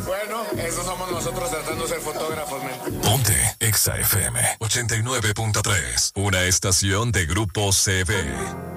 Bueno, eso somos nosotros tratando de ser fotógrafos, men. Ponte Exa FM 89.3, una estación de Grupo CB.